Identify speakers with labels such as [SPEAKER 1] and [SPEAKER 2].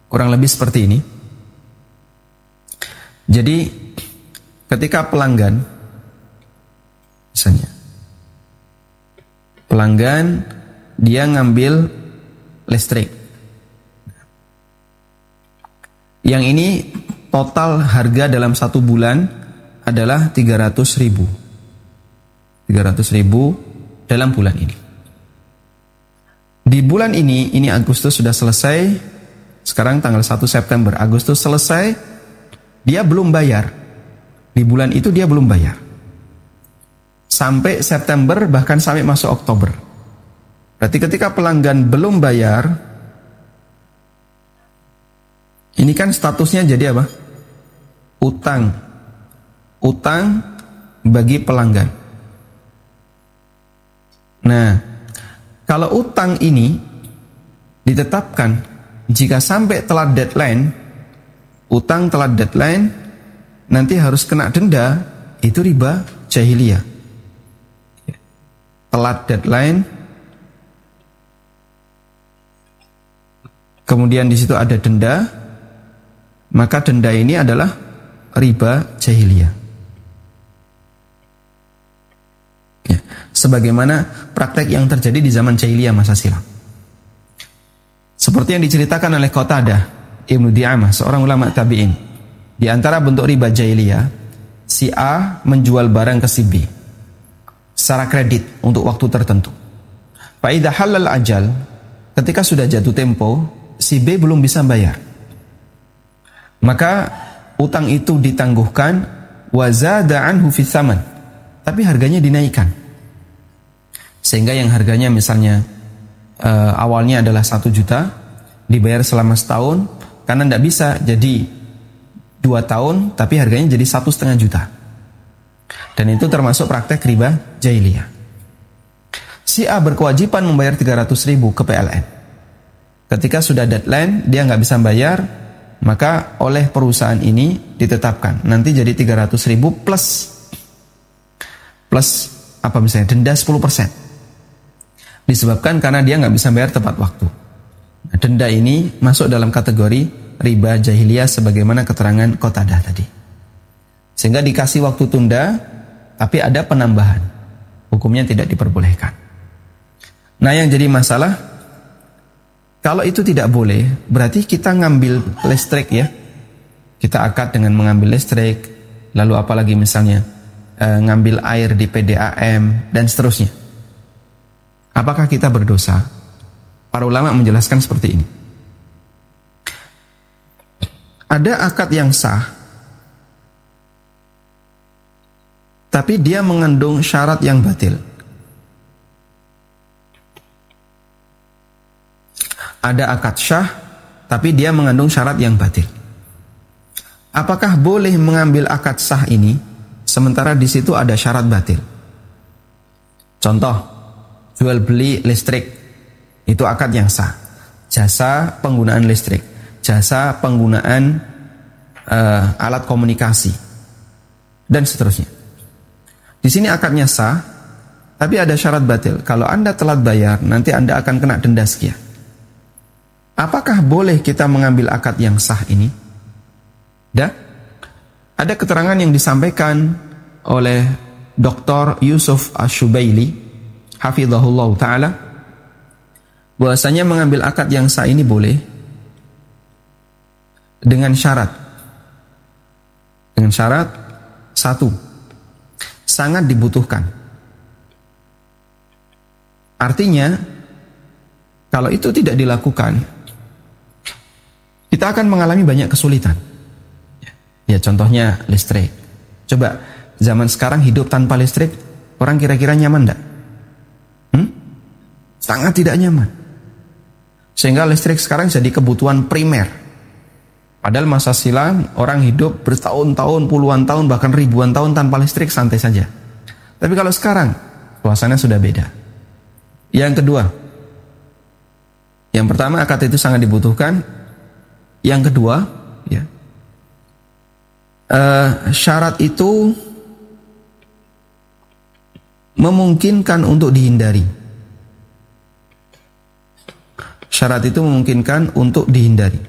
[SPEAKER 1] Kurang lebih seperti ini. Jadi ketika pelanggan, misalnya pelanggan dia ngambil listrik, yang ini total harga dalam 1 bulan adalah 300.000. 300.000 dalam bulan ini. Di bulan ini Agustus sudah selesai. Sekarang tanggal 1 September, Agustus selesai, dia belum bayar. Di bulan itu dia belum bayar. Sampai September, bahkan sampai masuk Oktober. Berarti ketika pelanggan belum bayar, ini kan statusnya jadi apa? Utang. Utang bagi pelanggan. Nah, kalau utang ini ditetapkan jika sampai telat deadline, utang telat deadline, nanti harus kena denda, itu riba jahiliyah. Telat deadline, kemudian di situ ada denda, maka denda ini adalah riba jahiliyah. Ya, sebagaimana praktek yang terjadi di zaman jahiliyah masa silam. Seperti yang diceritakan oleh Qatadah Ibnu Di'amah, seorang ulama tabi'in. Di antara bentuk riba jahiliyah, si A menjual barang ke si B secara kredit untuk waktu tertentu. Fa idza halal ajal, ketika sudah jatuh tempo, si B belum bisa bayar. Maka utang itu ditangguhkan, wa zada anhu fi tsaman, tapi harganya dinaikkan. Sehingga yang harganya misalnya awalnya adalah 1 juta, dibayar selama setahun, karena tidak bisa jadi 2 tahun, tapi harganya jadi 1,5 juta. Dan itu termasuk praktek riba jahiliyah. Si A berkewajiban membayar 300.000 ke PLN. Ketika sudah deadline, dia nggak bisa bayar, maka oleh perusahaan ini ditetapkan nanti jadi 300.000 plus apa misalnya denda 10%. Disebabkan karena dia nggak bisa bayar tepat waktu. Nah, denda ini masuk dalam kategori riba jahiliyah sebagaimana keterangan Qatadah tadi. Sehingga dikasih waktu tunda, tapi ada penambahan. Hukumnya tidak diperbolehkan. Nah, yang jadi masalah, kalau itu tidak boleh, berarti kita ngambil listrik ya. Kita akad dengan mengambil listrik, lalu apalagi misalnya ngambil air di PDAM, dan seterusnya. Apakah kita berdosa? Para ulama menjelaskan seperti ini. Ada akad yang sah, tapi dia mengandung syarat yang batil. Ada akad syah, tapi dia mengandung syarat yang batil. Apakah boleh mengambil akad sah ini, sementara di situ ada syarat batil? Contoh, jual beli listrik, itu akad yang sah. Jasa penggunaan listrik, jasa penggunaan alat komunikasi, dan seterusnya. Di sini akadnya sah, tapi ada syarat batil. Kalau Anda telat bayar, nanti Anda akan kena denda sekian. Apakah boleh kita mengambil akad yang sah ini? Ada keterangan yang disampaikan oleh Dr. Yusuf Ash-Shubaili, hafizahullah ta'ala, bahwasanya mengambil akad yang sah ini boleh dengan syarat. Dengan syarat, 1, sangat dibutuhkan. Artinya, kalau itu tidak dilakukan, kita akan mengalami banyak kesulitan. Ya, contohnya listrik. Coba, zaman sekarang hidup tanpa listrik, orang kira-kira nyaman enggak? Sangat tidak nyaman. Sehingga listrik sekarang jadi kebutuhan primer. Padahal masa silam, orang hidup bertahun-tahun, puluhan tahun, bahkan ribuan tahun tanpa listrik, santai saja. Tapi kalau sekarang, suasananya sudah beda. Yang kedua, yang pertama, akad itu sangat dibutuhkan. Yang kedua, ya, syarat itu memungkinkan untuk dihindari. Syarat itu memungkinkan untuk dihindari.